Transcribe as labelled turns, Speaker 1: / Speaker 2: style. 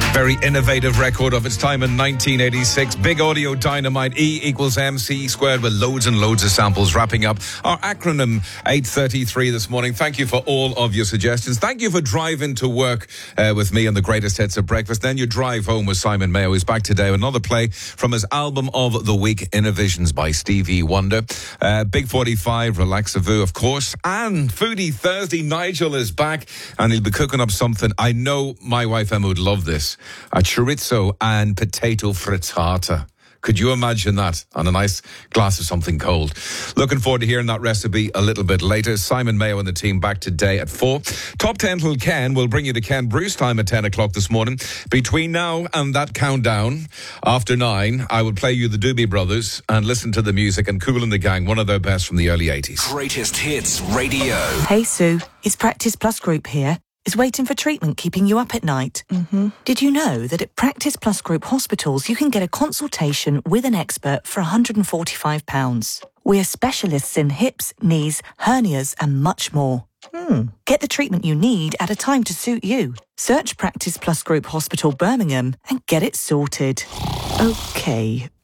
Speaker 1: Very innovative record of its time in 1986. Big Audio Dynamite, E equals MC squared, with loads and loads of samples. Wrapping up our acronym 833 this morning. Thank you for all of your suggestions. Thank you for driving to work with me on the greatest hits of breakfast. Then you drive home with Simon Mayo. He's back today with another play from his album of the week, Innovisions by Stevie Wonder. Big 45, Relaxavoo, of course. And Foodie Thursday, Nigel is back and he'll be cooking up something. I know my wife Emma would love this. A chorizo and potato frittata. Could you imagine that on a nice glass of something cold? Looking forward to hearing that recipe a little bit later. Simon Mayo and the team back today at 4. Top 10 till Ken will bring you to Ken Bruce time at 10 o'clock this morning. Between now and that countdown, after 9, I will play you the Doobie Brothers and listen to the music and Kool and the Gang, one of their best from the early 80s.
Speaker 2: Greatest Hits Radio.
Speaker 3: Hey Sue, is Practice Plus Group here? Is waiting for treatment keeping you up at night? Did you know that at Practice Plus Group hospitals you can get a consultation with an expert for £145? We're specialists in hips, knees, hernias and much more. Get the treatment you need at a time to suit you. Search Practice Plus Group Hospital Birmingham and get it sorted. Okay,